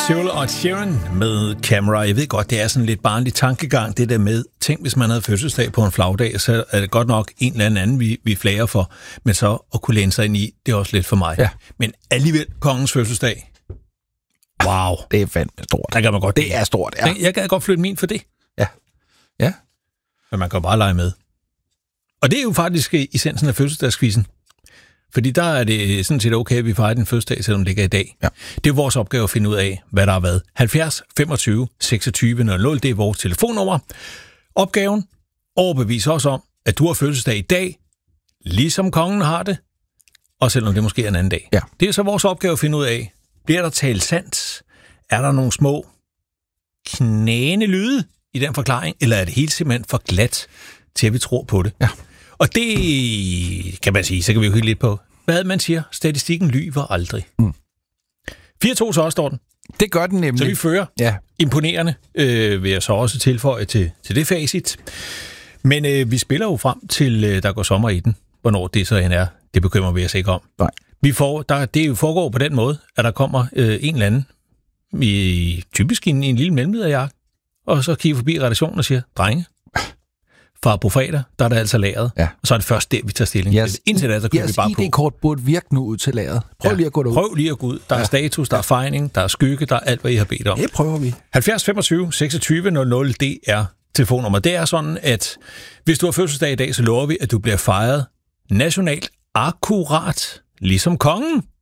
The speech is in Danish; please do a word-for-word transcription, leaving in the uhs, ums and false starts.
Sewell og Sharon med Camera. Jeg ved godt, det er sådan lidt barnlig tankegang, det der med, tænk hvis man havde fødselsdag på en flagdag, så er det godt nok en eller anden, vi, vi flager for, men så at kunne læne sig ind i, det er også lidt for mig. Ja. Men alligevel, kongens fødselsdag. Wow. Det er fandme stort. Der kan man godt. Det er stort, ja. Jeg kan godt flytte min for det. Ja. Ja. Men man kan bare lege med. Og det er jo faktisk essensen af fødselsdagskvisten. Fordi der er det sådan set okay, at vi fejrer den fødselsdag, selvom det ikke er i dag. Ja. Det er vores opgave at finde ud af, hvad der har været. halvfjerds femogtyve seksogtyve nul nul, det er vores telefonnummer. Opgaven overbeviser os om, at du har fødselsdag i dag, ligesom kongen har det, og selvom det måske er en anden dag. Ja. Det er så vores opgave at finde ud af, bliver der talt sandt? Er der nogle små knæende lyde i den forklaring, eller er det helt simpelthen for glat til, at vi tror på det? Ja. Og det kan man sige, så kan vi jo helt lidt på, hvad man siger. Statistikken lyver aldrig. Mm. fire to så står den. Det gør den nemlig. Så vi fører. Ja. Imponerende, øh, vil jeg så også tilføje til, til det facit. Men øh, vi spiller jo frem til, øh, der går sommer i den. Hvornår det så end er, det bekymrer vi os ikke om. Nej. Vi får, der, det jo foregår på den måde, at der kommer øh, en eller anden, i, typisk i en, en lille mellemlederjakke, og så kigger forbi redaktionen og siger, drenge, fra Profeter, der er der altså lagret, ja. Og så er det først der, vi tager stilling. Yes. Indtil da, så kører vi bare på. I D-kort burde virke nu ud til lagret. Prøv ja. lige at gå derud. Prøv lige at gå ud. Der er ja. status, der er fejning, der er skygge, der er alt, hvad I har bedt om. Det prøver vi. halvfjerds femogtyve seksogtyve nul nul, det er telefonnummer. Det er sådan, at hvis du har fødselsdag i dag, så lover vi, at du bliver fejret nationalt akkurat, ligesom kongen.